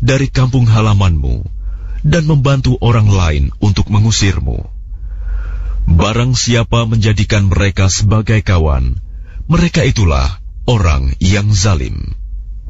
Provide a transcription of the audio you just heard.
dari kampung halamanmu dan membantu orang lain untuk mengusirmu. Barang siapa menjadikan mereka sebagai kawan, mereka itulah orang yang zalim.